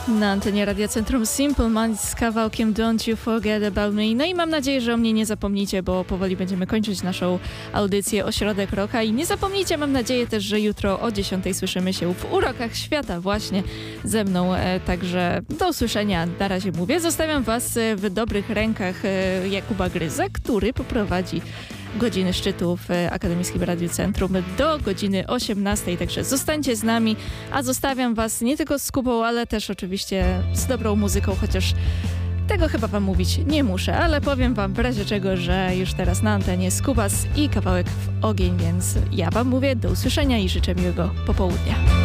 Na antenie Radia Centrum Simple Minds z kawałkiem Don't You Forget About Me. No i mam nadzieję, że o mnie nie zapomnicie, bo powoli będziemy kończyć naszą audycję Ośrodek Rocka. I nie zapomnijcie, mam nadzieję też, że jutro o 10 słyszymy się w Urokach Świata właśnie ze mną. Także do usłyszenia, na razie mówię. Zostawiam was w dobrych rękach Jakuba Gryza, który poprowadzi godziny szczytu w Akademickim Radiu Centrum do godziny 18. Także zostańcie z nami, a zostawiam was nie tylko z Kubą, ale też oczywiście z dobrą muzyką, chociaż tego chyba wam mówić nie muszę, ale powiem wam w razie czego, że już teraz na antenie Skubas i kawałek w ogień, więc ja wam mówię do usłyszenia i życzę miłego popołudnia.